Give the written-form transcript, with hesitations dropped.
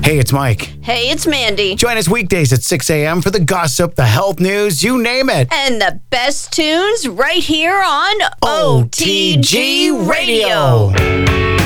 Hey, it's Mike. Hey, it's Mandy. Join us weekdays at 6 a.m. for the gossip, the health news, you name it. And the best tunes right here on OTG Radio.